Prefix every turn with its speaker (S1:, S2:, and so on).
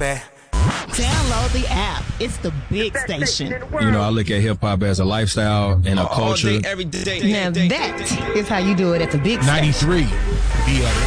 S1: baby.
S2: Download the app. It's the big station.
S3: You know, I look at hip-hop as a lifestyle and a culture.
S4: All day, every day.
S2: Now that is how you do it at the big station.
S5: 93.